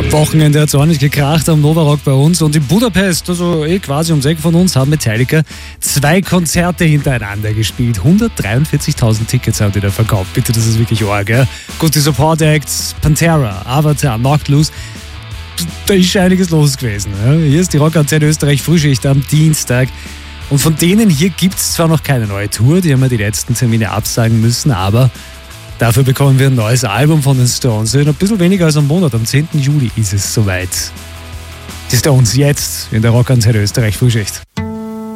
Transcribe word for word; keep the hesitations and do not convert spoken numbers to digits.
Wochenende hat es ordentlich gekracht am Novarock bei uns und in Budapest, also eh quasi ums Eck von uns, haben Metallica zwei Konzerte hintereinander gespielt. hundertdreiundvierzigtausend Tickets haben die da verkauft. Bitte, das ist wirklich arg, ja? Gut, die Support Acts, Pantera, Avatar, Knocked Loose, da ist schon einiges los gewesen. Ja? Hier ist die Rockantenne Österreich Frühschicht am Dienstag. Und von denen hier gibt es zwar noch keine neue Tour, die haben ja die letzten Termine absagen müssen, aber dafür bekommen wir ein neues Album von den Stones. In ein bisschen weniger als einem Monat, am zehnten Juli ist es soweit. Die Stones jetzt in der Rockantenne Österreich Frühschicht.